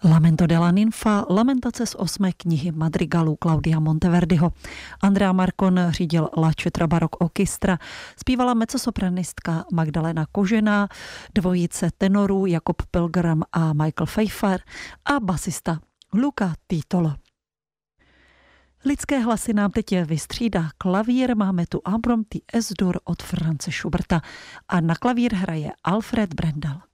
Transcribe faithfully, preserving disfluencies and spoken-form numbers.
Lamento della Ninfa, lamentace z osmé knihy madrigalů Claudia Monteverdiho. Andrea Marcon řídil La Cetra Barok Orchestra, zpívala mezzosopranistka Magdalena Kožená, dvojice tenorů Jakob Pilgrim a Michael Pfeiffer a basista Luca Titolo. Lidské hlasy nám teď vystřídá klavír, máme tu Abrom die S-dur od France Schuberta a na klavír hraje Alfred Brendel.